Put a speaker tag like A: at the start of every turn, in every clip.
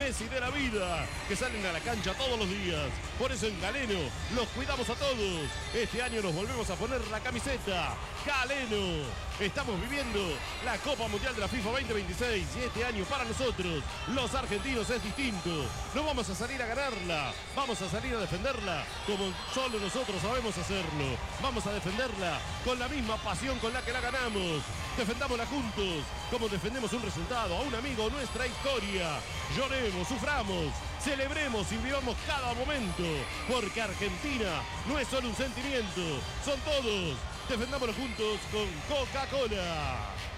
A: Messi de la vida, que salen a la cancha todos los días. Por eso en Galeno los cuidamos a todos. Este año nos volvemos a poner la camiseta Galeno. Estamos viviendo la Copa Mundial de la FIFA 2026 y este año para nosotros, los argentinos, es distinto. No vamos a salir a ganarla, vamos a salir a defenderla como solo nosotros sabemos hacerlo. Vamos a defenderla con la misma pasión con la que la ganamos. Defendámosla juntos, como defendemos un resultado, a un amigo, nuestra historia. Lloremos, suframos, celebremos y vivamos cada momento, porque Argentina no es solo un sentimiento, son todos. Defendámoslo juntos con Coca-Cola.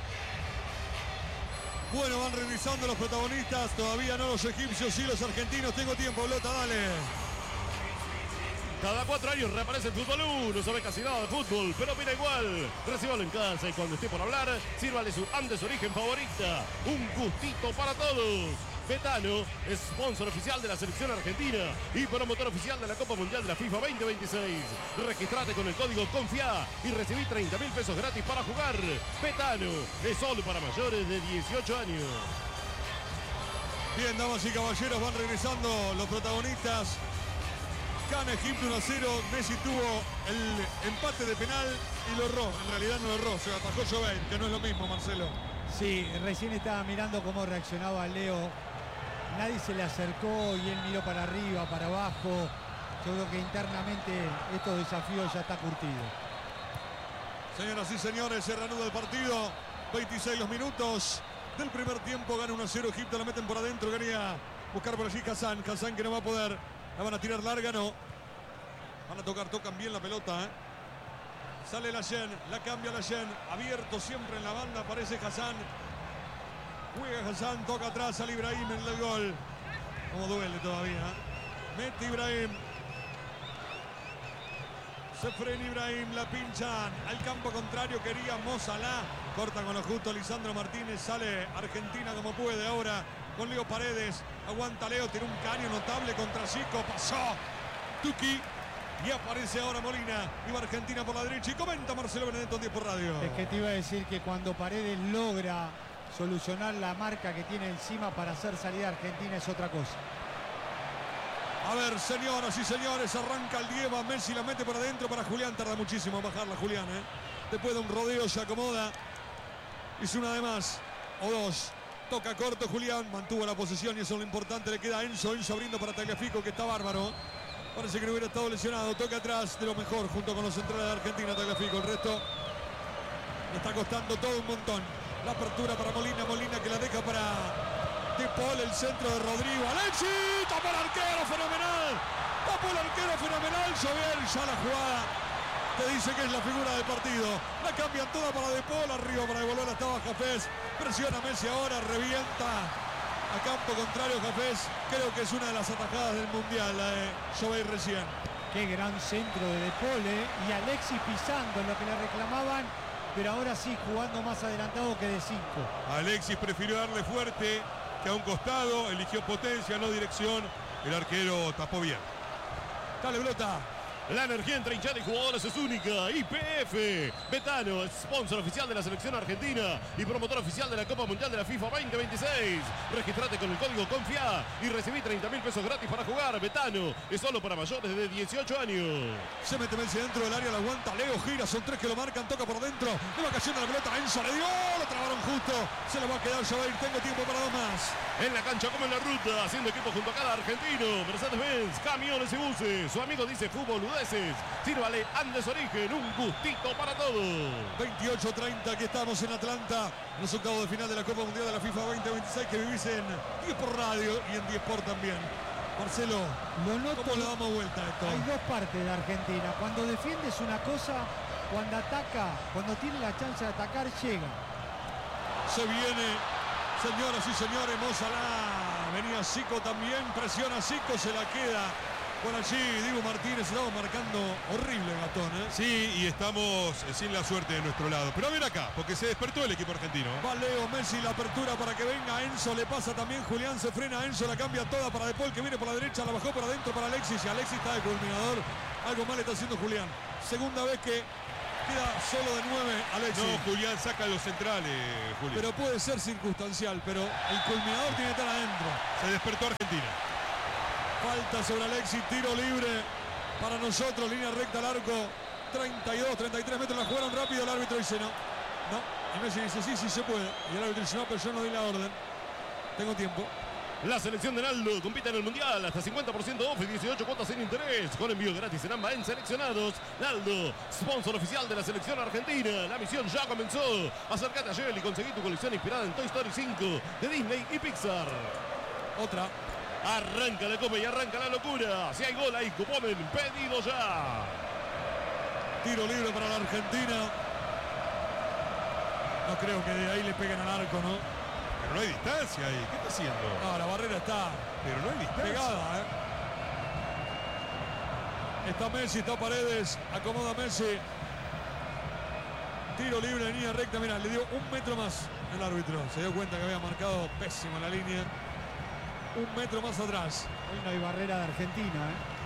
B: Bueno, van regresando los protagonistas, todavía no los egipcios, sí los argentinos. Tengo tiempo, Blota, dale.
A: Cada 4 años reaparece el Fútbol 1, no sabe casi nada de fútbol, pero mira igual. Recíbalo en casa y cuando esté por hablar, sírvale su Andes Origen favorita. Un gustito para todos. Betano es sponsor oficial de la selección argentina y promotor oficial de la Copa Mundial de la FIFA 2026. Registrate con el código CONFIA y recibí 30.000 pesos gratis para jugar. Betano es solo para mayores de 18 años.
B: Bien, damas y caballeros, van regresando los protagonistas. Gana Egipto 1-0, Messi tuvo el empate de penal y lo erró. En realidad no lo erró, se lo atajó Jovel, que no es lo mismo, Marcelo.
C: Sí, recién estaba mirando cómo reaccionaba Leo. Nadie se le acercó y él miró para arriba, para abajo. Yo creo que internamente estos desafíos ya está curtido.
B: Señoras y señores, se reanuda el partido. 26 los minutos del primer tiempo. Gana 1-0 Egipto, la meten por adentro. Quería buscar por allí Hassan que no va a poder. La van a tirar larga, no. Van a tocan bien la pelota, ¿eh? Sale Layen, la cambia Layen. Abierto siempre en la banda, aparece Hassan. Juega Hassan, toca atrás, sale Ibrahim en el gol. Como duele todavía, ¿eh? Mete Ibrahim. Se frena Ibrahim, la pinchan. Al campo contrario quería Mo Salah. Corta con lo justo Lisandro Martínez. Sale Argentina como puede ahora con Leo Paredes. Aguanta Leo, tiene un caño notable contra Zico. Pasó Tuki. Y aparece ahora Molina. Iba Argentina por la derecha. Y comenta Marcelo Benedetto en 10 por radio.
C: Es que te iba a decir que cuando Paredes logra solucionar la marca que tiene encima para hacer salida Argentina es otra cosa.
B: A ver, señoras y señores, arranca el Diego. Messi la mete por adentro para Julián. Tarda muchísimo en bajarla Julián, ¿eh? Después de un rodeo se acomoda. Hizo una de más. O dos. Toca corto Julián. Mantuvo la posesión y eso es lo importante. Le queda a Enzo. Enzo abriendo para Tagliafico, que está bárbaro. Parece que no hubiera estado lesionado. Toca atrás de lo mejor junto con los centrales de Argentina. Tagliafico. El resto le está costando todo un montón. La apertura para Molina. Molina que la deja para De Paul. El centro de Rodrigo. Alexis. Tapó el arquero. Fenomenal. Tapó el arquero. Fenomenal. Jovel. Ya la jugada te dice que es la figura del partido. La cambian toda para De Paul. Arriba para devolver hasta abajo Jafés. Presiona Messi ahora. Revienta a campo contrario Jafés. Creo que es una de las atajadas del Mundial, la de Jovel recién.
C: Qué gran centro de Paul, ¿eh? Y Alexis pisando en lo que le reclamaban, pero ahora sí jugando más adelantado que de 5.
D: Alexis prefirió darle fuerte que a un costado, eligió potencia, no dirección. El arquero tapó bien.
B: Dale, Blota.
A: La energía entre hinchada y jugadores es única. YPF. Betano es sponsor oficial de la selección argentina y promotor oficial de la Copa Mundial de la FIFA 2026. Registrate con el código CONFIA y recibí 30.000 pesos gratis para jugar. Betano es solo para mayores de 18 años.
B: Se mete Messi dentro del área, la aguanta Leo, gira, son 3 que lo marcan, toca por dentro. Le va cayendo la pelota, Enzo le dio, lo trabaron justo. Se lo va a quedar Jovel, tengo tiempo para 2 más.
A: En la cancha como en la ruta, haciendo equipo junto a cada argentino. Mercedes-Benz, camiones y buses. Su amigo dice fútbol udeces. Sírvale Andes Origen, un gustito para todos.
B: 28-30, aquí estamos en Atlanta. En los octavos de final de la Copa Mundial de la FIFA 2026 que vivís en 10 por radio y en 10 por también. Marcelo,
C: lo noto,
B: ¿cómo le damos vuelta a esto?
C: Hay dos partes de Argentina. Cuando defiende es una cosa, cuando ataca, cuando tiene la chance de atacar, llega.
B: Se viene, señoras y señores, Mo Salah. Venía Zico también, presiona Zico, se la queda por allí. Diego Martínez, estamos marcando horrible, Gatón, ¿eh?
D: Sí, y estamos sin la suerte de nuestro lado. Pero a ver acá, porque se despertó el equipo argentino.
B: Va Leo Messi, la apertura para que venga Enzo, le pasa también Julián, se frena Enzo, la cambia toda para De Paul, que viene por la derecha, la bajó por adentro para Alexis, y Alexis está de culminador. Algo mal está haciendo Julián. Segunda vez que queda solo de 9 Alexis.
D: No, Julián saca los centrales, Julio.
B: Pero puede ser circunstancial, pero el culminador tiene que estar adentro.
D: Se despertó Argentina.
B: Falta sobre Alexis, tiro libre para nosotros, línea recta al arco. 32, 33 metros, la jugaron rápido, el árbitro dice no. No, y Messi dice sí se puede. Y el árbitro dice no, pero yo no di la orden. Tengo tiempo.
A: La selección de Naldo compite en el Mundial hasta 50% off y 18 cuotas sin interés. Con envío gratis en AMBA en seleccionados. Naldo, sponsor oficial de la selección argentina. La misión ya comenzó. Acércate a Shell y conseguí tu colección inspirada en Toy Story 5 de Disney y Pixar.
B: Otra.
A: Arranca la copa y arranca la locura. Si hay gol hay cuponen. Pedido ya.
B: Tiro libre para la Argentina. No creo que de ahí le peguen al arco, ¿no?
D: Pero no hay distancia ahí. ¿Qué está haciendo?
B: No, la barrera está
D: Pero no hay distancia.
B: pegada, ¿eh? Está Messi, está Paredes. Acomoda Messi. Tiro libre de línea recta. Mira, le dio 1 metro más el árbitro. Se dio cuenta que había marcado pésimo la línea. 1 metro más atrás.
C: Hoy no hay barrera de Argentina,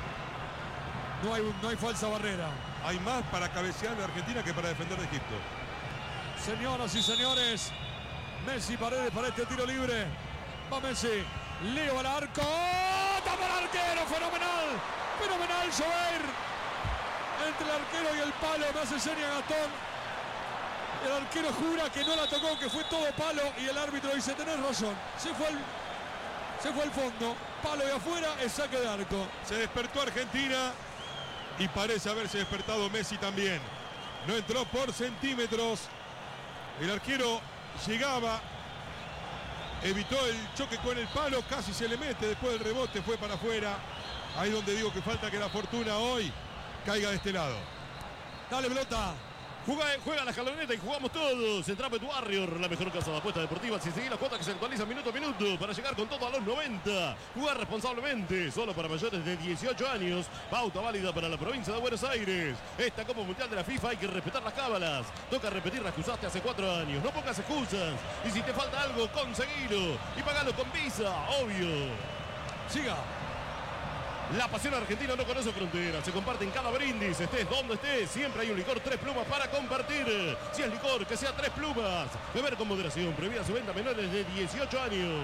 B: No hay falsa barrera.
D: Hay más para cabecear de Argentina que para defender de Egipto.
B: Señoras y señores, Messi, Paredes para este tiro libre. Va Messi, Leo al arco. ¡Oh! ¡Tapa el arquero! ¡Fenomenal! ¡Fenomenal, Jover! Entre el arquero y el palo, me hace seña Gastón. El arquero jura que no la tocó, que fue todo palo. Y el árbitro dice, tenés razón. Se fue al fondo. Palo de afuera, es saque de arco.
D: Se despertó Argentina y parece haberse despertado Messi también. No entró por centímetros. El arquero llegaba, evitó el choque con el palo, casi se le mete, después del rebote fue para afuera. Ahí donde digo que falta que la fortuna hoy caiga de este lado.
B: Dale, pelota.
A: Juega la escaloneta y jugamos todos. En Trapet Warrior, la mejor casa de apuestas deportivas. Sin seguir las cuotas que se actualizan minuto a minuto para llegar con todo a los 90. Jugar responsablemente, solo para mayores de 18 años. Pauta válida para la provincia de Buenos Aires. Esta Copa Mundial de la FIFA hay que respetar las cábalas. Toca repetir las que usaste hace 4 años. No pongas excusas. Y si te falta algo, conseguilo. Y pagalo con Visa, obvio.
B: Siga.
A: La pasión argentina no conoce fronteras, se comparte en cada brindis, estés donde estés, siempre hay un licor 3 plumas para compartir. Si es licor, que sea 3 plumas. Beber con moderación, prohibida su venta a menores de 18 años.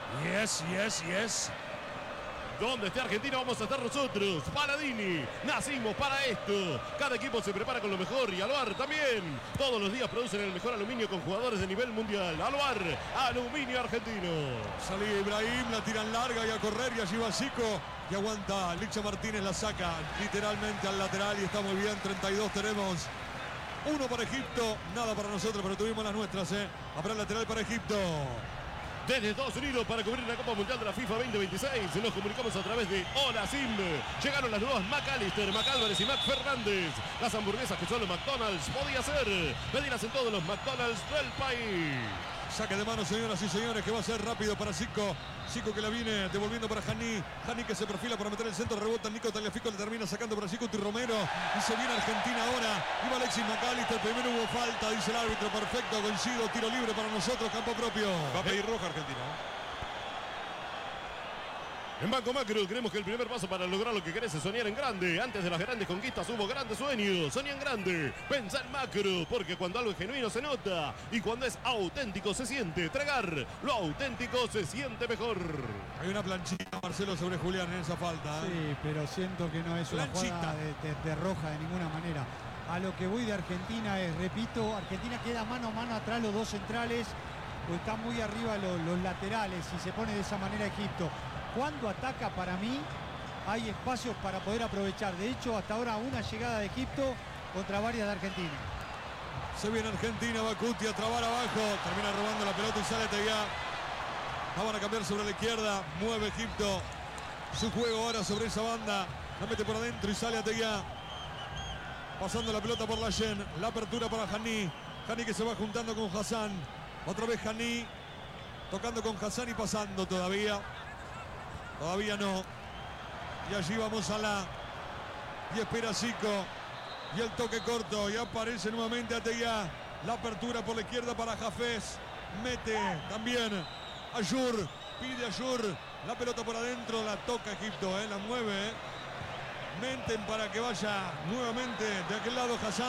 B: Yes.
A: Donde esté Argentina vamos a estar nosotros. Paladini, nacimos para esto. Cada equipo se prepara con lo mejor y Aluar también. Todos los días producen el mejor aluminio con jugadores de nivel mundial. Aluar, aluminio argentino.
B: Salía Ibrahim, la tiran larga y a correr y allí va Zico. Y aguanta, Licha Martínez la saca literalmente al lateral y está muy bien. 32 tenemos. 1 para Egipto, nada para nosotros, pero tuvimos las nuestras, Habrá el lateral para Egipto.
A: Desde Estados Unidos para cubrir la Copa Mundial de la FIFA 2026 nos comunicamos a través de Hola Sim. Llegaron las nuevas McAllister, McAlvarez y Mac Fernández. Las hamburguesas que solo McDonald's podía hacer. Pedirlas en todos los McDonald's del país.
B: Saque de mano, señoras y señores, que va a ser rápido para Zico. Zico que la viene devolviendo para Jani. Jani que se perfila para meter el centro, rebota Nico Tagliafico, le termina sacando para Zico y Romero. Y se viene Argentina ahora. Iba Alexis McAllister, primero hubo falta, dice el árbitro. Perfecto, coincido, tiro libre para nosotros, campo propio.
D: Va a pedir roja Argentina.
A: En Banco Macro creemos que el primer paso para lograr lo que querés es soñar en grande. Antes de las grandes conquistas hubo grandes sueños. Soñá en grande, pensá en macro, porque cuando algo es genuino se nota y cuando es auténtico se siente. Tragar lo auténtico se siente mejor.
B: Hay una planchita, Marcelo, sobre Julián en esa falta.
C: Sí, pero siento que no es una jugada de roja de ninguna manera. A lo que voy de Argentina es, repito, Argentina queda mano a mano atrás los dos centrales, o están muy arriba los laterales y se pone de esa manera Egipto. Cuando ataca, para mí, hay espacios para poder aprovechar. De hecho, hasta ahora una llegada de Egipto contra varias de Argentina.
B: Se viene Argentina, Bacuti a trabar abajo. Termina robando la pelota y sale Teguá. La van a cambiar sobre la izquierda. Mueve Egipto su juego ahora sobre esa banda. La mete por adentro y sale a Teguá. Pasando la pelota por Layen. La apertura para Jani. Jani que se va juntando con Hassan. Otra vez Jani. Tocando con Hassan y pasando todavía. Todavía no. Y allí vamos a la. Y espera Zico. Y el toque corto. Y aparece nuevamente Ateguá. La apertura por la izquierda para Jafés. Mete también Ayur. Pide Ayur. La pelota por adentro. La toca Egipto. La mueve. Menten para que vaya nuevamente de aquel lado Hassan.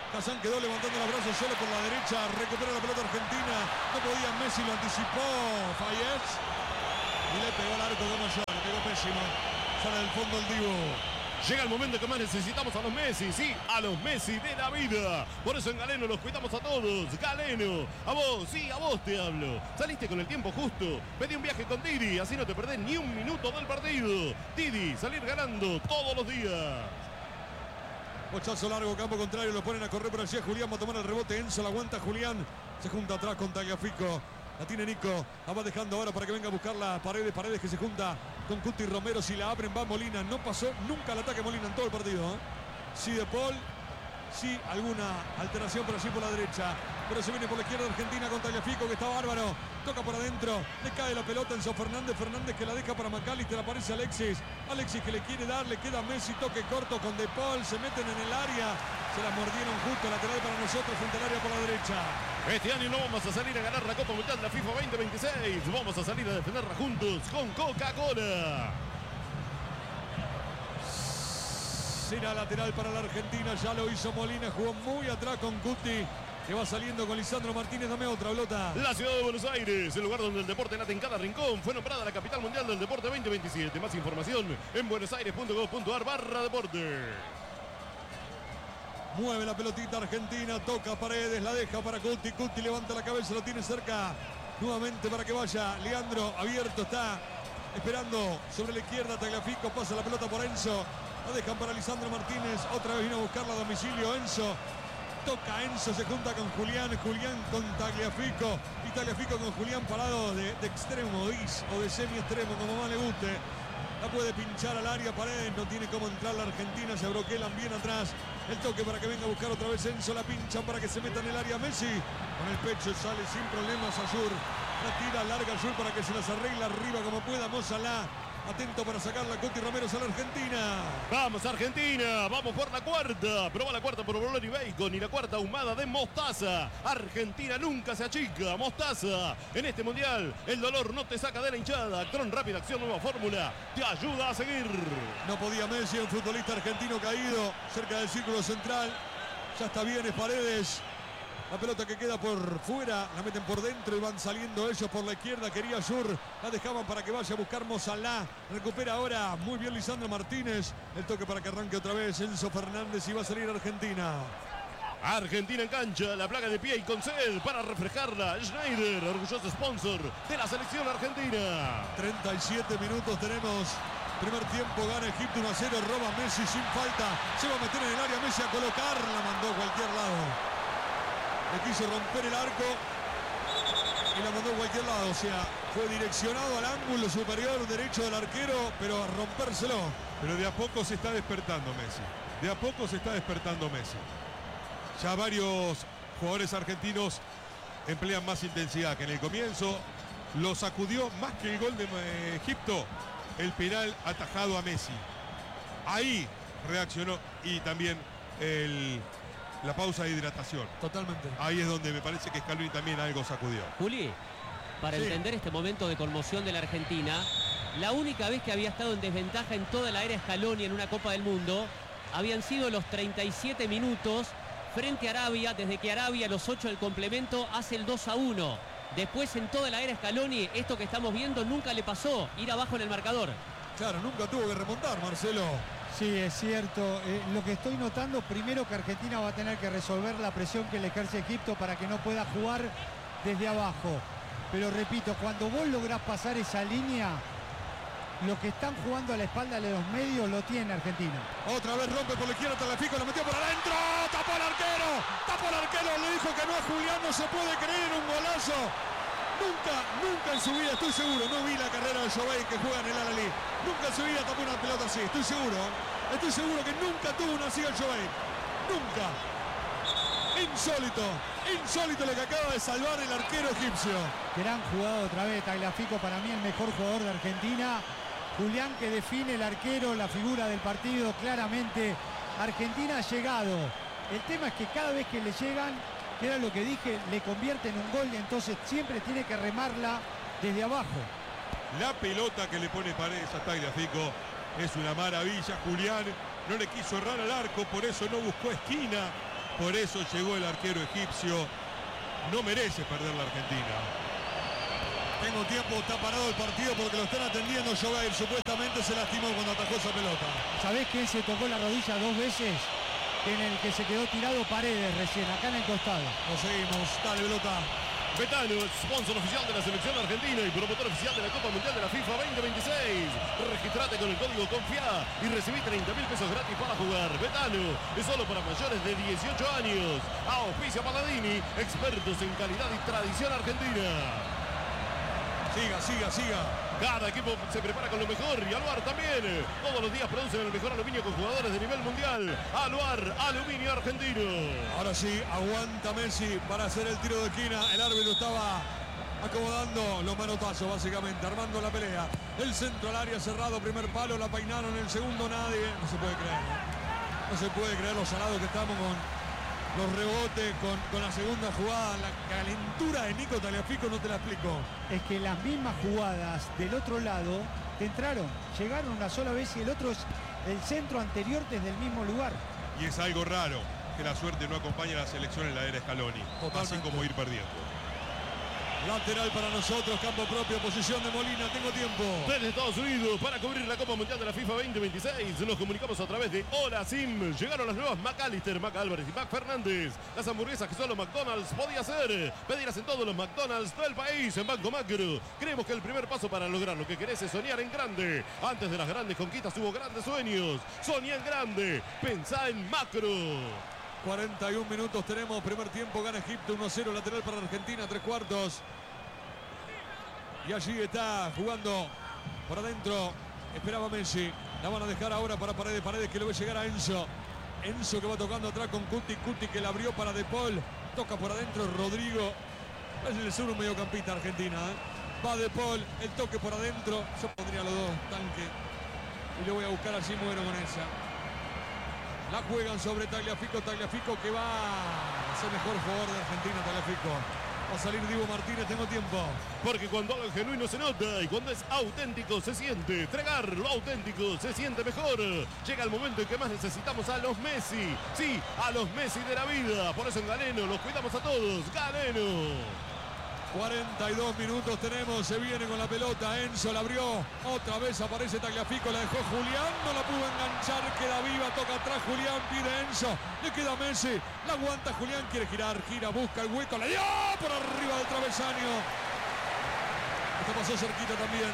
B: Kazan quedó levantando los brazos solo por la derecha. Recupera la pelota Argentina. No podía Messi, lo anticipó Fayez. Y le pegó al arco con Mayor. Le pegó pésimo. Sale del fondo el Dibu.
A: Llega el momento que más necesitamos a los Messi, sí, a los Messi de la vida. Por eso en Galeno los cuidamos a todos. Galeno, a vos, sí, a vos te hablo. Saliste con el tiempo justo. Pedí un viaje con Didi, así no te perdés ni un minuto del partido. Didi, salir ganando todos los días.
B: Bochazo largo, campo contrario, lo ponen a correr por allí. Julián va a tomar el rebote. Enzo la aguanta Julián. Se junta atrás con Tagliafico. La tiene Nico. La va dejando ahora para que venga a buscar la Paredes. Paredes que se junta con Cuti Romero. Si la abren va Molina. No pasó nunca el ataque Molina en todo el partido. Sí de Paul. Sí alguna alteración por allí por la derecha. Pero se viene por la izquierda Argentina con Tagliafico que está bárbaro. Toca por adentro. Le cae la pelota Enzo Fernández. Fernández que la deja para McAllister. Aparece Alexis. Alexis que le quiere dar. Le queda Messi. Toque corto con De Paul. Se meten en el área. Se la mordieron justo. Lateral para nosotros frente al área por la derecha.
A: Este año no vamos a salir a ganar la Copa Mundial de la FIFA 2026. Vamos a salir a defenderla juntos con Coca-Cola.
B: Será lateral para la Argentina. Ya lo hizo Molina. Jugó muy atrás con Cuti. Que va saliendo con Lisandro Martínez. Dame otra, Blota.
A: La ciudad de Buenos Aires, el lugar donde el deporte late en cada rincón. Fue nombrada la capital mundial del deporte 2027. Más información en buenosaires.gov.ar/deporte.
B: Mueve la pelotita Argentina, toca Paredes, la deja para Cuti. Cuti levanta la cabeza, lo tiene cerca. Nuevamente para que vaya. Leandro abierto está. Esperando sobre la izquierda. Tagliafico pasa la pelota por Enzo. La dejan para Lisandro Martínez. Otra vez vino a buscarla a domicilio Enzo. Toca Enzo, se junta con Julián. Julián con Tagliafico. Y Tagliafico con Julián parado de extremo o de semi-extremo, como más le guste. La puede pinchar al área. Paredes no tiene cómo entrar la Argentina. Se abroquelan bien atrás. El toque para que venga a buscar otra vez Enzo. La pinchan para que se meta en el área Messi. Con el pecho sale sin problemas Ayur. La tira larga Ayur para que se las arregle arriba como pueda Mo Salah. Atento para sacarla Cuti Romero a la Argentina.
A: Vamos Argentina, vamos por la cuarta. Proba la cuarta por Bolón y Bacon y la cuarta ahumada de mostaza. Argentina nunca se achica. Mostaza. En este mundial el dolor no te saca de la hinchada. Actron Rápida Acción Nueva Fórmula te ayuda a seguir.
B: No podía Messi, un futbolista argentino caído cerca del círculo central. Ya está bien, es Paredes. La pelota que queda por fuera, la meten por dentro y van saliendo ellos por la izquierda. Quería Ayur, la dejaban para que vaya a buscar Mo Salah. Recupera ahora muy bien Lisandro Martínez. El toque para que arranque otra vez Enzo Fernández y va a salir Argentina.
A: Argentina en cancha, la plaga de pie y con sed para refrescarla. Schneider, orgulloso sponsor de la selección argentina.
B: 37 minutos tenemos. Primer tiempo, gana Egipto 1-0, roba Messi sin falta. Se va a meter en el área Messi a colocar, la mandó a cualquier lado. Le quiso romper el arco y la mandó a cualquier lado. O sea, fue direccionado al ángulo superior derecho del arquero, pero a rompérselo.
D: Pero de a poco se está despertando Messi. De a poco se está despertando Messi. Ya varios jugadores argentinos emplean más intensidad que en el comienzo. Lo sacudió más que el gol de Egipto, el penal atajado a Messi. Ahí reaccionó y también la pausa de hidratación.
B: Totalmente.
D: Ahí es donde me parece que Scaloni también algo sacudió.
E: Juli, para entender este momento de conmoción de la Argentina, la única vez que había estado en desventaja en toda la era Scaloni en una Copa del Mundo habían sido los 37 minutos frente a Arabia, desde que Arabia a los 8 del complemento hace el 2-1. Después en toda la era Scaloni, esto que estamos viendo nunca le pasó, ir abajo en el marcador.
B: Claro, nunca tuvo que remontar, Marcelo.
C: Sí, es cierto. Lo que estoy notando, primero que Argentina va a tener que resolver la presión que le ejerce Egipto para que no pueda jugar desde abajo. Pero repito, cuando vos lográs pasar esa línea, lo que están jugando a la espalda de los medios lo tiene Argentina.
B: Otra vez rompe por la izquierda, Tagliafico, lo metió por adentro, tapó el arquero, le dijo que no a Julián, no se puede creer, un golazo. Nunca en su vida, estoy seguro, no vi la carrera de Jovey que juega en el Al-Ahly. Nunca en su vida tapó una pelota así, estoy seguro que nunca tuvo una así el Jovey. Nunca. Insólito lo que acaba de salvar el arquero egipcio.
C: Gran jugada otra vez, Tagliafico, para mí el mejor jugador de Argentina. Julián que define el arquero, la figura del partido, claramente. Argentina ha llegado. El tema es que cada vez que le llegan, que era lo que dije, le convierte en un gol y entonces siempre tiene que remarla desde abajo.
D: La pelota que le pone Paredes a Tagliafico es una maravilla. Julián no le quiso errar al arco, por eso no buscó esquina. Por eso llegó el arquero egipcio. No merece perder la Argentina.
B: Tengo tiempo, está parado el partido porque lo están atendiendo. Jogair supuestamente se lastimó cuando atajó esa pelota.
C: ¿Sabés quién se tocó la rodilla 2 veces? En el que se quedó tirado Paredes recién, acá en el costado.
B: Lo seguimos, dale pelota.
A: Betano, sponsor oficial de la selección argentina y promotor oficial de la Copa Mundial de la FIFA 2026. Registrate con el código CONFIA y recibí 30.000 pesos gratis para jugar. Betano es solo para mayores de 18 años. Auspicia Paladini, expertos en calidad y tradición argentina.
B: Siga.
A: Cada equipo se prepara con lo mejor y Aluar también. Todos los días producen el mejor aluminio con jugadores de nivel mundial. Aluar, aluminio argentino.
B: Ahora sí, aguanta Messi para hacer el tiro de esquina. El árbitro estaba acomodando los manotazos básicamente, armando la pelea. El centro al área cerrado, primer palo, la peinaron, el segundo nadie. No se puede creer. No se puede creer lo salados que estamos con los rebotes, con la segunda jugada, la calentura de Nico Tagliafico, no te la explico.
C: Es que las mismas jugadas del otro lado te entraron, llegaron una sola vez y el otro es el centro anterior desde el mismo lugar.
D: Y es algo raro que la suerte no acompañe a la selección en la era Scaloni.
B: Totalmente.
D: Así como ir perdiendo.
B: Lateral para nosotros, campo propio, posición de Molina, tengo tiempo.
A: Desde Estados Unidos para cubrir la Copa Mundial de la FIFA 2026 nos comunicamos a través de Hola Sim. Llegaron las nuevas McAllister, Mac Álvarez y Mac Fernández. Las hamburguesas que solo McDonald's podía hacer. Pedirás en todos los McDonald's del país en Banco Macro. Creemos que el primer paso para lograr lo que querés es soñar en grande. Antes de las grandes conquistas hubo grandes sueños. Soñá en grande. Pensá en macro.
B: 41 minutos tenemos, primer tiempo, gana Egipto 1-0, lateral para Argentina, 3/4. Y allí está jugando por adentro, esperaba Messi, la van a dejar ahora para Paredes que lo ve llegar a Enzo. Enzo que va tocando atrás con Cuti que la abrió para De Paul, toca por adentro Rodrigo. Es el segundo mediocampista Argentina, Va De Paul, el toque por adentro, yo pondría los dos, tanque. Y lo voy a buscar así, muero con esa. La juegan sobre Tagliafico que va a ser mejor jugador de Argentina, Tagliafico. Va a salir Diego Martínez, tengo tiempo.
A: Porque cuando algo es genuino se nota y cuando es auténtico se siente. Entregar lo auténtico se siente mejor. Llega el momento en que más necesitamos a los Messi. Sí, a los Messi de la vida. Por eso en Galeno los cuidamos a todos. Galeno.
B: 42 minutos tenemos, se viene con la pelota, Enzo la abrió, otra vez aparece Tagliafico, la dejó Julián, no la pudo enganchar, queda viva, toca atrás Julián, pide Enzo, le queda Messi, la aguanta Julián, quiere girar, gira, busca el hueco, le dio por arriba del travesaño. Esto pasó cerquita también.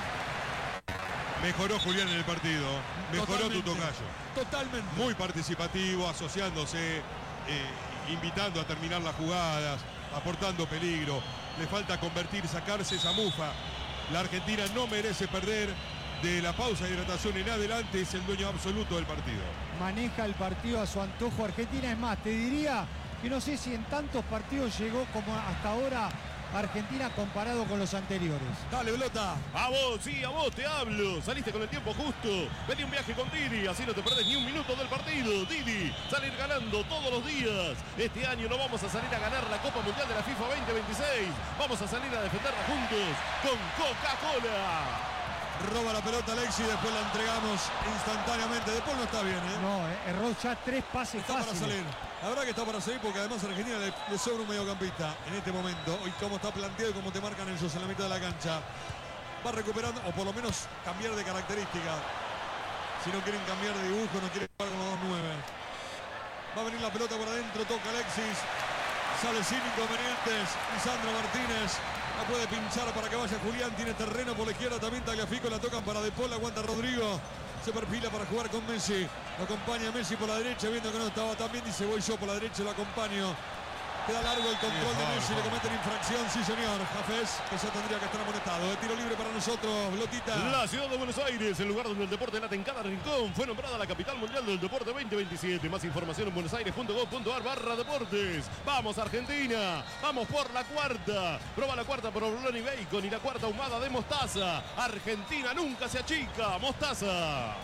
D: Mejoró Julián en el partido, mejoró tu tocayo.
B: Totalmente.
D: Muy participativo, asociándose, invitando a terminar las jugadas, aportando peligro. Le falta convertir, sacarse esa mufa. La Argentina no merece perder. De la pausa de hidratación en adelante es el dueño absoluto del partido.
C: Maneja el partido a su antojo Argentina. Es más, te diría que no sé si en tantos partidos llegó como hasta ahora Argentina comparado con los anteriores.
B: Dale, pelota.
A: A vos, sí, a vos te hablo. Saliste con el tiempo justo. Vení un viaje con Didi, así no te perdés ni un minuto del partido. Didi, salir ganando todos los días. Este año no vamos a salir a ganar la Copa Mundial de la FIFA 2026. Vamos a salir a defenderla juntos con Coca-Cola.
B: Roba la pelota Alexis, después la entregamos instantáneamente. Después no está bien, ¿eh?
C: No, erró ya 3 pases
B: está
C: fáciles.
B: Para salir. La verdad que está para salir porque además a Argentina le sobra un mediocampista en este momento. Hoy cómo está planteado y cómo te marcan esos en la mitad de la cancha. Va recuperando, o por lo menos cambiar de característica. Si no quieren cambiar de dibujo, no quieren jugar con los 2-9. Va a venir la pelota por adentro, toca Alexis. Sale sin inconvenientes. Lisandro Martínez la puede pinchar para que vaya Julián. Tiene terreno por la izquierda también. Tagliafico la tocan para De Paul. Aguanta Rodrigo. Se perfila para jugar con Messi. Lo acompaña Messi por la derecha. Viendo que no estaba tan bien. Dice voy yo por la derecha. Lo acompaño. Queda largo el control de Messi. Le cometen infracción. Sí, señor. Jafés, que ya tendría que estar amonestado. De tiro libre para nosotros. Lotita.
A: La ciudad de Buenos Aires, el lugar donde el deporte late en cada rincón, fue nombrada la capital mundial del deporte 2027. Más información en buenosaires.gov.ar/deportes. Vamos Argentina. Vamos por la cuarta. Proba la cuarta provolone y bacon y la cuarta ahumada de mostaza. Argentina nunca se achica. Mostaza.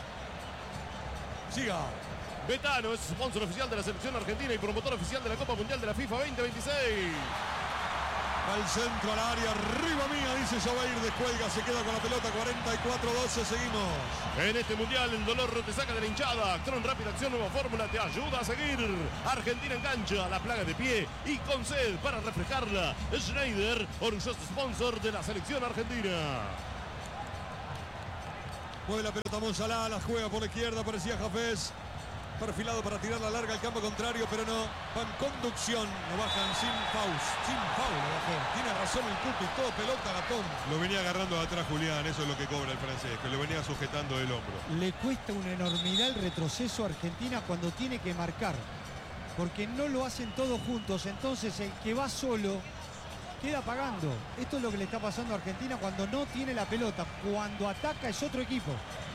B: Siga.
A: Betano es sponsor oficial de la selección argentina y promotor oficial de la Copa Mundial de la FIFA 2026.
B: Va el centro al área, arriba mía, dice Sobeir, descuelga, se queda con la pelota, 44-12, seguimos.
A: En este mundial el dolor te saca de la hinchada. Actron Rápida Acción Nueva Fórmula te ayuda a seguir. Argentina en cancha, la plaga de pie y con sed para reflejarla. Schneider, orgulloso sponsor de la selección argentina.
B: Mueve la pelota Monsalá, la juega por la izquierda, parecía Jafés. Perfilado para tirar la larga al campo contrario, pero no. Va en conducción, lo bajan sin foul. Sin foul lo bajó. Tiene razón el Cuti, todo pelota Gatón.
D: Lo venía agarrando de atrás Julián, eso es lo que cobra el francés, que lo venía sujetando del hombro.
C: Le cuesta una enormidad el retroceso a Argentina cuando tiene que marcar, porque no lo hacen todos juntos, entonces el que va solo queda pagando. Esto es lo que le está pasando a Argentina cuando no tiene la pelota. Cuando ataca es otro equipo.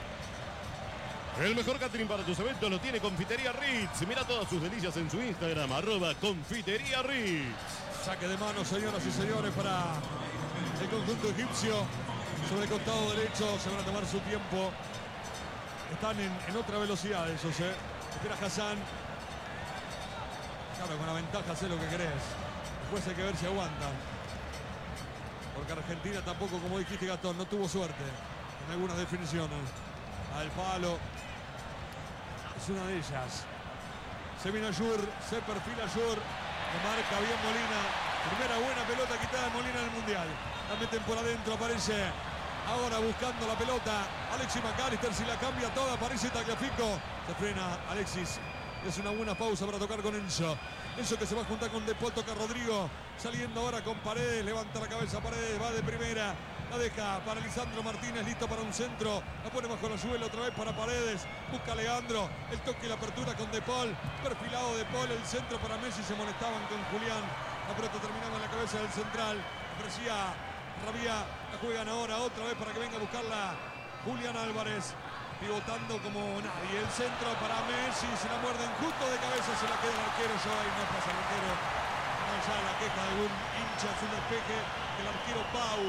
A: El mejor catering para tus eventos lo tiene Confitería Ritz. Mira todas sus delicias en su Instagram, @Confitería Ritz.
B: Saque de mano, señoras y señores, para el conjunto egipcio. Sobre el costado derecho, se van a tomar su tiempo. Están en otra velocidad esos, Espera Hassan. Claro, con la ventaja sé lo que querés. Después hay que ver si aguanta. Porque Argentina tampoco, como dijiste Gastón, no tuvo suerte en algunas definiciones. Al palo. Es una de ellas. Se viene Ayur, se perfila Ayur. Lo marca bien Molina. Primera buena pelota quitada de Molina en el Mundial. La meten por adentro, aparece ahora buscando la pelota Alexis McAllister, si la cambia toda, aparece Tagliafico. Se frena Alexis. Es una buena pausa para tocar con Enzo. Enzo que se va a juntar con De Paul, toca Rodrigo. Saliendo ahora con Paredes, levanta la cabeza Paredes, va de primera. La deja para Lisandro Martínez, listo para un centro. La pone bajo la suela otra vez para Paredes. Busca a Leandro. El toque y la apertura con De Paul. Perfilado De Paul, el centro para Messi. Se molestaban con Julián. La pelota terminaba en la cabeza del central. Ofrecía Rabia. La juegan ahora otra vez para que venga a buscarla Julián Álvarez. Pivotando como nadie. El centro para Messi. Se la muerden justo de cabeza. Se la queda el arquero. Joey no pasa el arquero. Allá la queja de algún hincha. Es un despeje. El arquero Pau.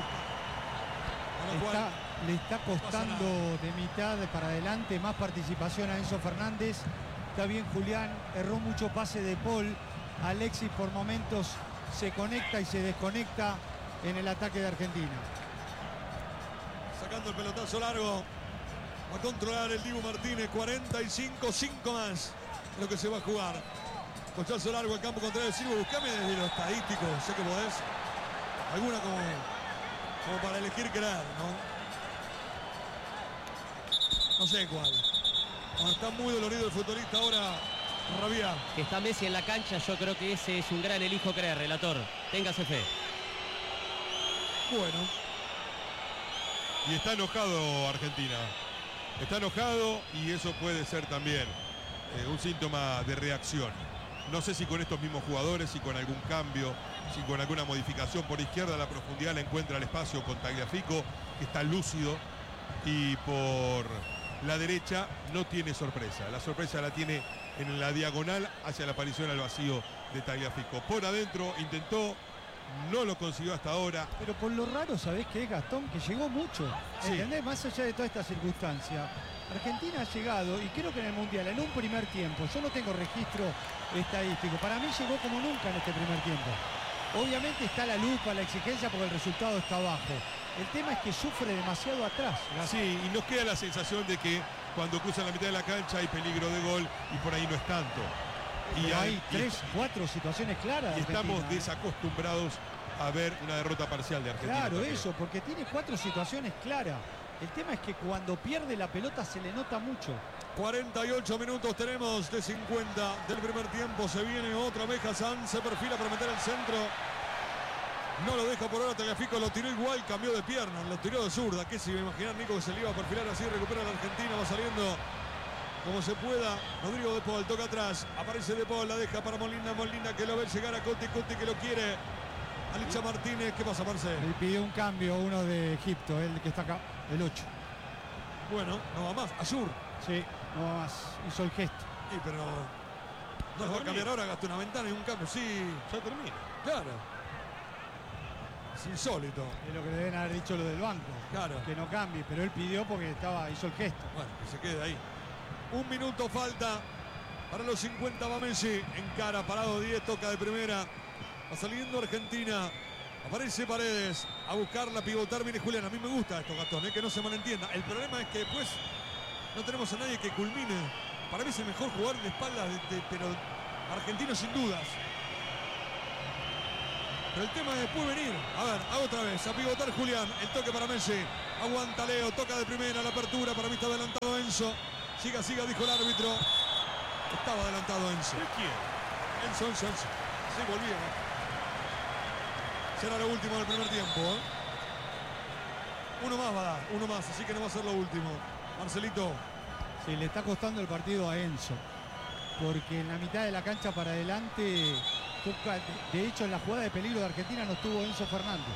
C: Le está costando de mitad para adelante más participación a Enzo Fernández. Está bien Julián, erró mucho pase de Paul. Alexis por momentos se conecta y se desconecta en el ataque de Argentina.
B: Sacando el pelotazo largo. Va a controlar el Dibu Martínez. 45, 5 más lo que se va a jugar. Cochazo largo al campo contrario. Silvio, buscame desde lo estadístico. Sé que podés. Alguna como para elegir creer, ¿no? No sé cuál. Está muy dolorido el futbolista ahora, Rabia.
E: Que está Messi en la cancha, yo creo que ese es un gran elijo creer, relator. Téngase fe.
B: Bueno.
D: Y está enojado Argentina. Está enojado y eso puede ser también un síntoma de reacción. No sé si con estos mismos jugadores, si con algún cambio, si con alguna modificación por izquierda, la profundidad la encuentra el espacio con Tagliafico, que está lúcido, y por la derecha no tiene sorpresa. La sorpresa la tiene en la diagonal hacia la aparición al vacío de Tagliafico. Por adentro intentó, no lo consiguió hasta ahora.
C: Pero por lo raro, ¿sabés qué es, Gastón? Que llegó mucho.
B: Sí.
C: ¿Entendés? Más allá de toda esta circunstancia, Argentina ha llegado, y creo que en el Mundial, en un primer tiempo, yo no tengo registro estadístico, para mí llegó como nunca en este primer tiempo. Obviamente está la lupa, la exigencia, porque el resultado está bajo. El tema es que sufre demasiado atrás.
D: Sí, y nos queda la sensación de que cuando cruzan la mitad de la cancha hay peligro de gol y por ahí no es tanto.
C: Y hay 3, 4 situaciones claras.
D: Y estamos
C: Argentina,
D: desacostumbrados a ver una derrota parcial de Argentina.
C: Claro,
D: también.
C: eso, porque tiene 4 situaciones claras. El tema es que cuando pierde la pelota se le nota mucho.
B: 48 minutos tenemos de 50 del primer tiempo. Se viene otra vez Hassan, se perfila para meter el centro. No lo deja por ahora Tagliafico, lo tiró igual, cambió de pierna, lo tiró de zurda. ¿Qué se iba a imaginar Nico que se le iba a perfilar así? Recupera la Argentina, va saliendo como se pueda. Rodrigo De Paul toca atrás, aparece De Paul, la deja para Molina, Molina que lo ve llegar a Coti, Coti que lo quiere. Alicia Martínez, ¿qué pasa, Marcel?
C: Le pidió un cambio uno de Egipto, el que está acá, el 8.
B: Bueno, no va más, Ayur.
C: Sí, no va más, hizo el gesto.
B: Sí, pero no lo va a cambiar ahora, gastó una ventana y un cambio, sí.
D: Ya termina.
B: Claro. Es insólito.
C: Es lo que le deben haber dicho lo del banco.
B: Claro.
C: Que no cambie, pero él pidió porque hizo el gesto.
B: Bueno, que se quede ahí. Un minuto falta para los 50. Va Messi. Encara, parado 10, toca de primera. Va saliendo Argentina. Aparece Paredes a buscarla, pivotar. Viene Julián. A mí me gusta esto, Gastón, que no se malentienda. El problema es que después no tenemos a nadie que culmine. Para mí es el mejor jugador de espaldas, pero argentino sin dudas. Pero el tema es después venir. A ver, otra vez, a pivotar Julián. El toque para Messi. Aguanta Leo, toca de primera la apertura. Para mí está adelantado Enzo. Siga, dijo el árbitro. Estaba adelantado Enzo.
D: ¿De quién?
B: Enzo. Sí, volvía. Será lo último del primer tiempo. Uno más va a dar, así que no va a ser lo último. Marcelito.
C: Sí, le está costando el partido a Enzo. Porque en la mitad de la cancha para adelante, de hecho en la jugada de peligro de Argentina no estuvo Enzo Fernández.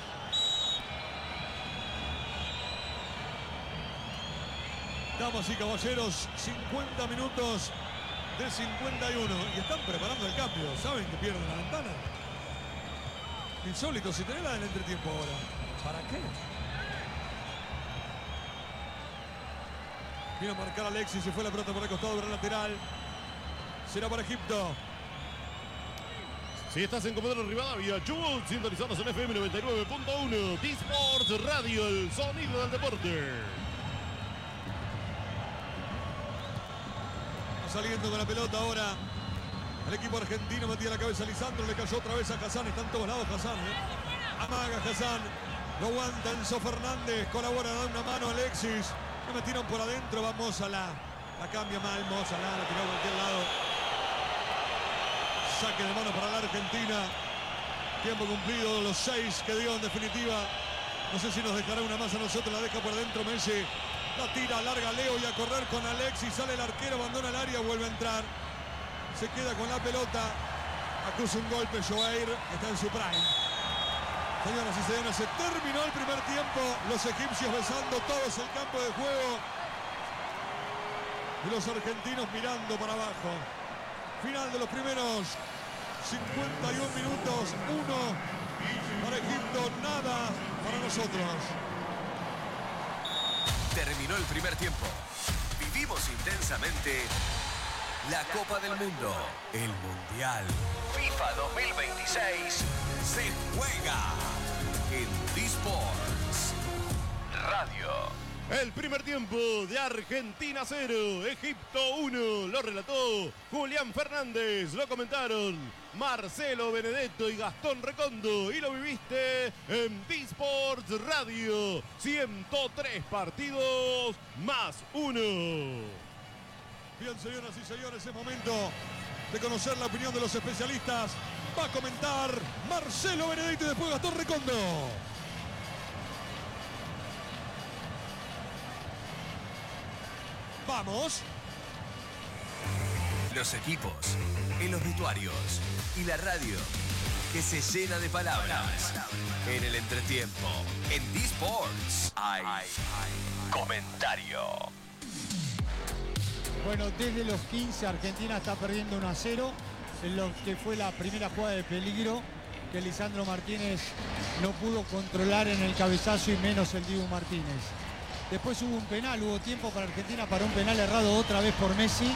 B: Damas y caballeros, 50 minutos del 51. Y están preparando el cambio. ¿Saben que pierden la ventana? Insólito, si tenés la del entretiempo ahora. ¿Para qué? Viene a marcar Alexis, se fue la pelota por el costado del lateral. Será para Egipto.
A: Si estás en Comodoro Rivadavia, Chubut, sintonizados en FM 99.1, D-Sports Radio, el sonido del deporte.
B: Saliendo con la pelota ahora el equipo argentino. Metía la cabeza a Lisandro, le cayó otra vez a Hassan. Está en todos lados Hassan, Amaga Hassan, lo aguanta Enzo Fernández, colabora, da una mano a Alexis. Me metieron por adentro, vamos a la cambia mal, Moza, la tiró a cualquier lado. Saque de mano para la Argentina. Tiempo cumplido, los 6 que dio en definitiva. No sé si nos dejará una más a nosotros, la deja por dentro Messi. La tira, larga Leo y a correr con Alexis. Sale el arquero, abandona el área, vuelve a entrar. Se queda con la pelota. Acusa un golpe Joair, que está en su prime. Señoras y señores, se terminó el primer tiempo. Los egipcios besando todos el campo de juego. Y los argentinos mirando para abajo. Final de los primeros 51 minutos. 1 para Egipto, nada para nosotros.
F: Terminó el primer tiempo. Vivimos intensamente la Copa del Mundo. El Mundial FIFA 2026 se juega en D-Sports Radio.
A: El primer tiempo de Argentina 0, Egipto 1, lo relató Julián Fernández, lo comentaron Marcelo Benedetto y Gastón Recondo y lo viviste en D-Sports Radio. 103 partidos más 1.
B: Bien, señoras y señores, es momento de conocer la opinión de los especialistas. Va a comentar Marcelo Benedetto y después Gastón Recondo. Vamos.
F: Los equipos, en los vestuarios y la radio que se llena de palabras. En el entretiempo, en D-Sports hay comentario.
C: Bueno, desde los 15 Argentina está perdiendo 1-0 en lo que fue la primera jugada de peligro que Lisandro Martínez no pudo controlar en el cabezazo y menos el Dibu Martínez. Después hubo un penal, hubo tiempo para Argentina para un penal errado otra vez por Messi.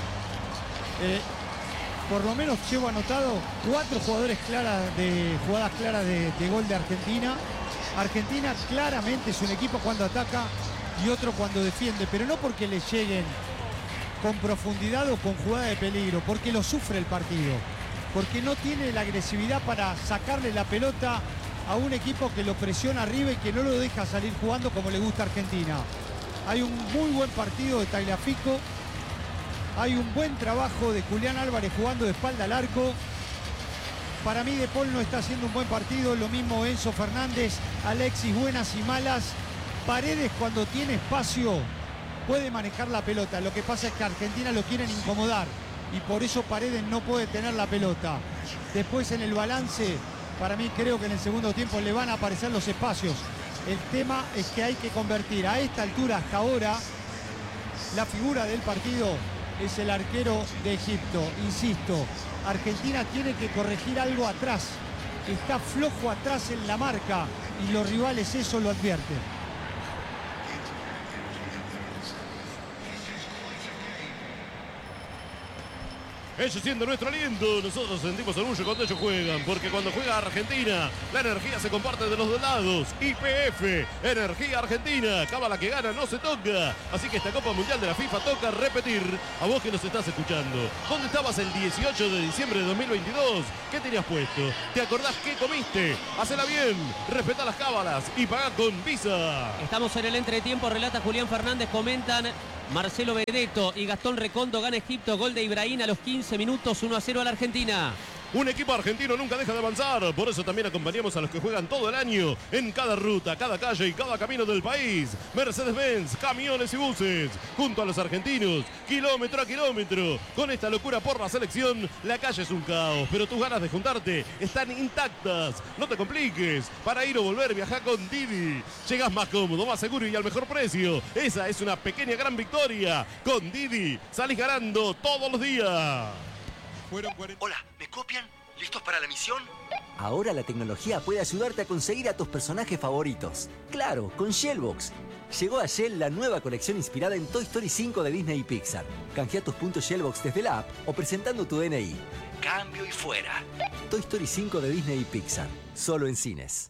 C: Por lo menos llevo anotado 4 jugadas claras de gol de Argentina. Argentina claramente es un equipo cuando ataca y otro cuando defiende, pero no porque le lleguen con profundidad o con jugada de peligro, porque lo sufre el partido, porque no tiene la agresividad para sacarle la pelota a un equipo que lo presiona arriba y que no lo deja salir jugando como le gusta a Argentina. Hay un muy buen partido de Tagliafico, hay un buen trabajo de Julián Álvarez jugando de espalda al arco. Para mí De Paul no está haciendo un buen partido, lo mismo Enzo Fernández, Alexis buenas y malas. Paredes cuando tiene espacio puede manejar la pelota, lo que pasa es que a Argentina lo quieren incomodar y por eso Paredes no puede tener la pelota. Después en el balance, para mí creo que en el segundo tiempo le van a aparecer los espacios. El tema es que hay que convertir a esta altura hasta ahora. La figura del partido es el arquero de Egipto. Insisto, Argentina tiene que corregir algo atrás. Está flojo atrás en la marca y los rivales eso lo advierten.
A: Ellos sienten nuestro aliento, nosotros sentimos orgullo cuando ellos juegan, porque cuando juega Argentina, la energía se comparte de los dos lados. YPF, energía argentina, cábala que gana, no se toca. Así que esta Copa Mundial de la FIFA toca repetir. A vos que nos estás escuchando, ¿dónde estabas el 18 de diciembre de 2022? ¿Qué tenías puesto? ¿Te acordás qué comiste? Hacela bien, respetá las cábalas y pagá con Visa.
E: Estamos en el entretiempo, relata Julián Fernández, comentan Marcelo Benedetto y Gastón Recondo. Gana Egipto, gol de Ibrahim a los 15 minutos, 1-0 a la Argentina.
A: Un equipo argentino nunca deja de avanzar, por eso también acompañamos a los que juegan todo el año en cada ruta, cada calle y cada camino del país. Mercedes-Benz, camiones y buses, junto a los argentinos, kilómetro a kilómetro. Con esta locura por la selección, la calle es un caos, pero tus ganas de juntarte están intactas. No te compliques, para ir o volver viaja con Didi. Llegás más cómodo, más seguro y al mejor precio. Esa es una pequeña gran victoria. Con Didi salís ganando todos los días.
F: Hola, ¿me copian? ¿Listos para la misión?
G: Ahora la tecnología puede ayudarte a conseguir a tus personajes favoritos. Claro, con Shellbox. Llegó a Shell la nueva colección inspirada en Toy Story 5 de Disney y Pixar. Canjea tus puntos Shellbox desde la app o presentando tu DNI.
F: Cambio y fuera.
G: Toy Story 5 de Disney y Pixar. Solo en cines.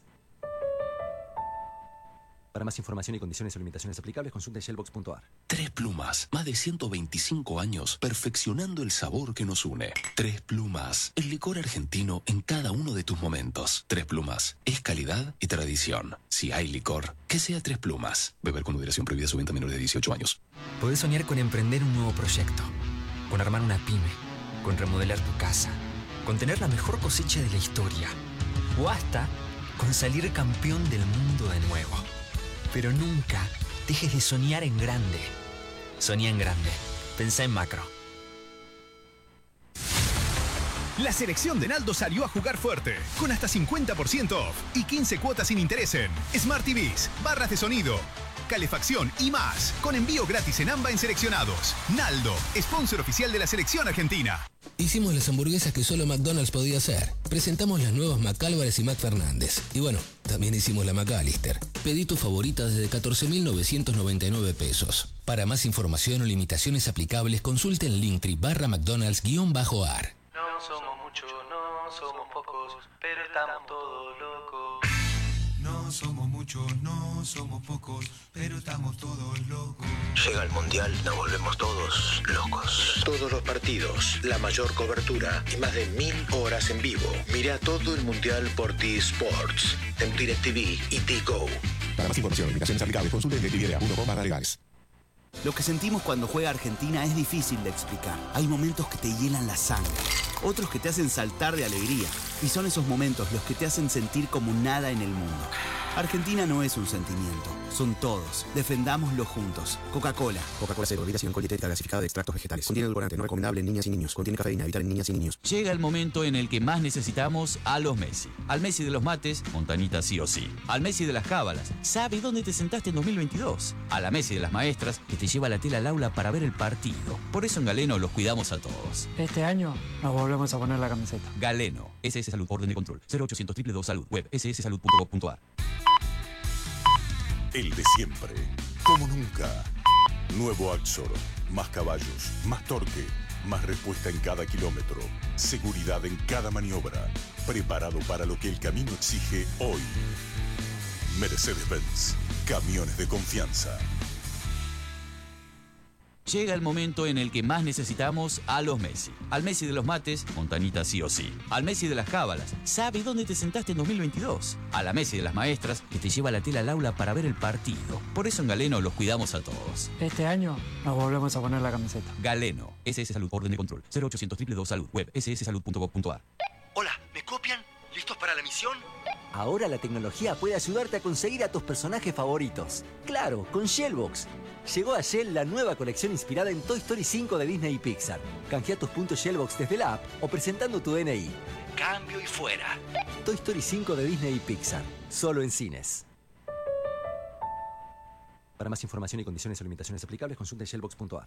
G: Para más información y condiciones o limitaciones aplicables, consulta shellbox.ar.
H: Tres Plumas, más de 125 años perfeccionando el sabor que nos une. Tres Plumas, el licor argentino en cada uno de tus momentos. Tres Plumas, es calidad y tradición. Si hay licor, que sea Tres Plumas. Beber con moderación, prohibida su venta a menores de 18 años.
I: Podés soñar con emprender un nuevo proyecto, con armar una pyme, con remodelar tu casa, con tener la mejor cosecha de la historia, o hasta con salir campeón del mundo de nuevo. Pero nunca dejes de soñar en grande. Soñá en grande. Pensá en macro.
J: La selección de Naldo salió a jugar fuerte, con hasta 50% off y 15 cuotas sin interés en Smart TVs, barras de sonido, calefacción y más, con envío gratis en AMBA en seleccionados. Naldo, sponsor oficial de la selección argentina.
K: Hicimos las hamburguesas que solo McDonald's podía hacer. Presentamos las nuevas McAlvarez y McFernández. Y bueno, también hicimos la McAllister. Pedí tu favorita desde 14.999 pesos. Para más información o limitaciones aplicables, consulte el Linktree /McDonald's_ar.
L: No somos muchos, no somos pocos, pero estamos todos locos.
M: No somos muchos, no somos pocos, pero estamos todos locos.
F: Llega el Mundial, nos volvemos todos locos. Todos los partidos, la mayor cobertura y más de 1000 horas en vivo. Mira todo el Mundial por T-Sports, en DirecTV y T-Go.
N: Para más información y limitaciones aplicables, consulte DirecTV.com/legales.
O: Lo que sentimos cuando juega Argentina es difícil de explicar. Hay momentos que te hielan la sangre, otros que te hacen saltar de alegría. Y son esos momentos los que te hacen sentir como nada en el mundo. Argentina no es un sentimiento, son todos. Defendámoslo juntos. Coca-Cola.
N: Coca-Cola Cero, bebida sin alcohol, dietética gasificada de extractos vegetales. Contiene edulcorante, no recomendable en niñas y niños. Contiene cafeína, evitar en niñas y niños.
P: Llega el momento en el que más necesitamos a los Messi. Al Messi de los mates, Montanita sí o sí. Al Messi de las cábalas, ¿sabe dónde te sentaste en 2022? A la Messi de las maestras, que te lleva la tela al aula para ver el partido. Por eso en Galeno los cuidamos a todos.
Q: Este año nos volvemos a poner la camiseta.
P: Galeno, SS Salud, orden de control. 0800 222 Salud, web sssalud.gov.ar.
R: El de siempre, como nunca. Nuevo Axor, más caballos, más torque, más respuesta en cada kilómetro, seguridad en cada maniobra, preparado para lo que el camino exige hoy. Mercedes-Benz, camiones de confianza.
P: Llega el momento en el que más necesitamos a los Messi. Al Messi de los mates, Montanita sí o sí. Al Messi de las cábalas, ¿sabe dónde te sentaste en 2022? A la Messi de las maestras, que te lleva la tela al aula para ver el partido. Por eso en Galeno los cuidamos a todos.
Q: Este año nos volvemos a poner la camiseta.
P: Galeno, SS Salud, orden de control. 0800 222 Salud, web sssalud.gov.ar.
F: Hola, ¿me copian? ¿Listos para la misión?
G: Ahora la tecnología puede ayudarte a conseguir a tus personajes favoritos. Claro, con Shellbox. Llegó a Shell la nueva colección inspirada en Toy Story 5 de Disney y Pixar. Canjea tus puntos Shellbox desde la app o presentando tu DNI.
F: Cambio y fuera.
G: Toy Story 5 de Disney y Pixar. Solo en cines. Para más información y condiciones o limitaciones aplicables, consulte shellbox.ar.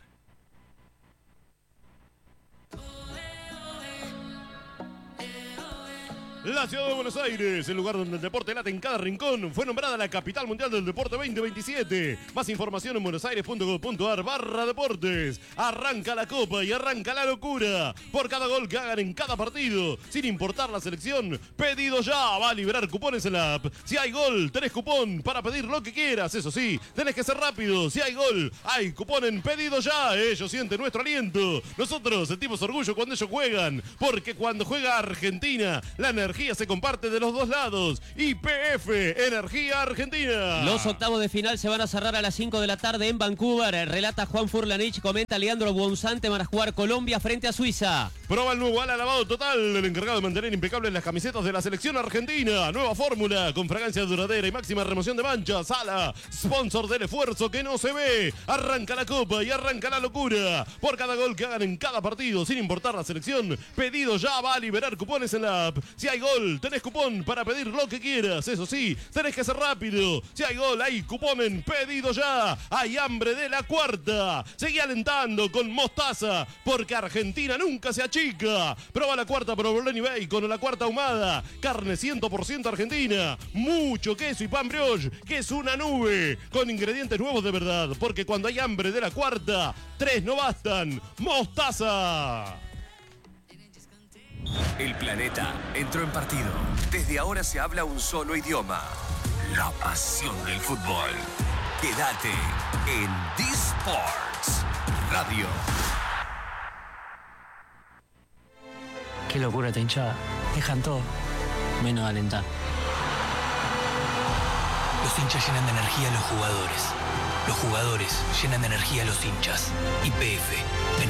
A: La ciudad de Buenos Aires, el lugar donde el deporte late en cada rincón, fue nombrada la capital mundial del deporte 2027. Más información en buenosaires.gov.ar/deportes. Arranca la copa y arranca la locura. Por cada gol que hagan en cada partido, sin importar la selección, pedido ya. Va a liberar cupones en la app. Si hay gol, tenés cupón para pedir lo que quieras. Eso sí, tenés que ser rápido. Si hay gol, hay cupón en pedido ya. Ellos sienten nuestro aliento. Nosotros sentimos orgullo cuando ellos juegan. Porque cuando juega Argentina, la energía se comparte de los dos lados. YPF, Energía Argentina.
E: Los octavos de final se van a cerrar a las 5 de la tarde en Vancouver. Relata Juan Furlanich, comenta Leandro Bonzante. Van a jugar Colombia frente a Suiza.
A: Prueba el nuevo ala lavado total, el encargado de mantener impecables las camisetas de la selección argentina. Nueva fórmula, con fragancia duradera y máxima remoción de manchas. Ala, sponsor del esfuerzo que no se ve. Arranca la copa y arranca la locura. Por cada gol que hagan en cada partido, sin importar la selección, pedido ya. Va a liberar cupones en la app. Si hay gol, tenés cupón para pedir lo que quieras. Eso sí, tenés que ser rápido. Si hay gol, hay cupón en pedido ya. Hay hambre de la cuarta. Seguí alentando con Mostaza, porque Argentina nunca se achica. Prueba la cuarta provolone y bacon o la cuarta ahumada. Carne 100% argentina. Mucho queso y pan brioche, que es una nube. Con ingredientes nuevos de verdad, porque cuando hay hambre de la cuarta, 3 no bastan. Mostaza.
F: El planeta entró en partido. Desde ahora se habla un solo idioma. La pasión del fútbol. Quédate en D-Sports Radio.
S: Qué locura esta hinchada. Dejan todo, menos alentar.
K: Los hinchas llenan de energía a los jugadores. Los jugadores llenan de energía a los hinchas. YPF.